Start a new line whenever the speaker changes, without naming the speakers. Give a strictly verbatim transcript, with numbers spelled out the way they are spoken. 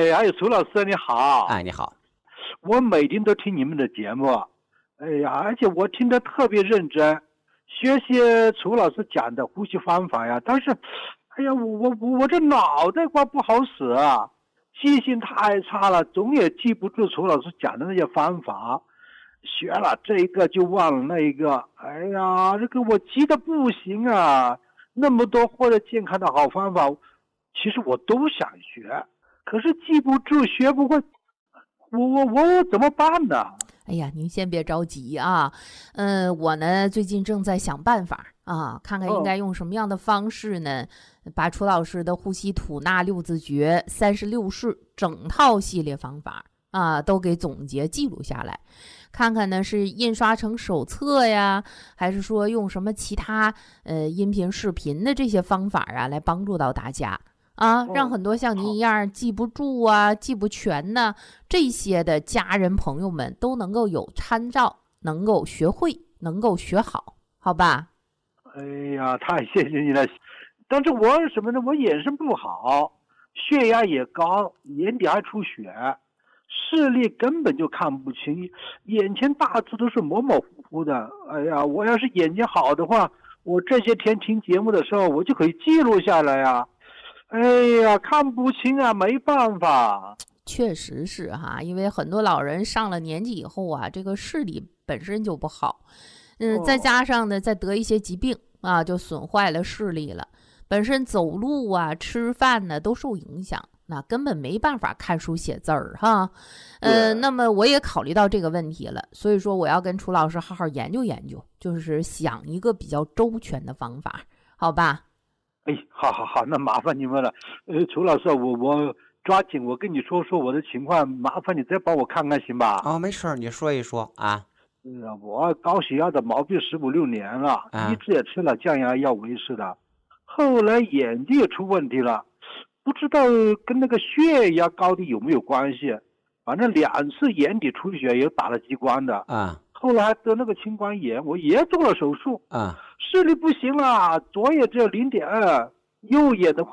哎，还有楚老师你好。
哎，你好。
我每天都听你们的节目，哎呀，而且我听得特别认真，学习楚老师讲的呼吸方法呀。但是，哎呀，我我我这脑袋瓜不好使啊，记性太差了，总也记不住楚老师讲的那些方法。学了这一个就忘了那一个，哎呀，这个我急得不行啊！那么多获得健康的好方法，其实我都想学，可是记不住，学不会，我我我怎么办呢？
哎呀，您先别着急啊，嗯、呃，我呢最近正在想办法啊，看看应该用什么样的方式呢，哦、把楚老师的呼吸吐纳六字诀、三十六式整套系列方法啊，都给总结记录下来。看看呢是印刷成手册呀，还是说用什么其他呃音频视频的这些方法啊，来帮助到大家啊，让很多像您一样记不住啊、记不全呢，这些的家人朋友们都能够有参照，能够学会，能够学好，好吧？
哎呀，太谢谢你了。但是我什么呢？我眼神不好，血压也高，眼底还出血。视力根本就看不清，眼前大致都是模模糊糊的。哎呀，我要是眼睛好的话，我这些天听节目的时候，我就可以记录下来呀。哎呀，看不清啊，没办法。
确实是哈，因为很多老人上了年纪以后啊，这个视力本身就不好，嗯，再加上呢，再得一些疾病啊，就损坏了视力了。本身走路啊、吃饭呢都受影响。那根本没办法看书写字儿哈，呃，那么我也考虑到这个问题了，所以说我要跟楚老师好好研究研究，就是想一个比较周全的方法，好吧？
哎，好好好，那麻烦你们了。呃，楚老师，我我抓紧，我跟你说说我的情况，麻烦你再帮我看看，行吧？
哦，没事，你说一说啊。
呃，我高血压的毛病十五六年了，
啊、
一直也吃了降压药维持的，后来眼睛也出问题了。不知道跟那个血压高低有没有关系，反正两次眼底出血也打了激光的
啊，
后来还得那个青光眼，我也做了手术
啊，
视力不行了，左眼只有零点二，右眼的话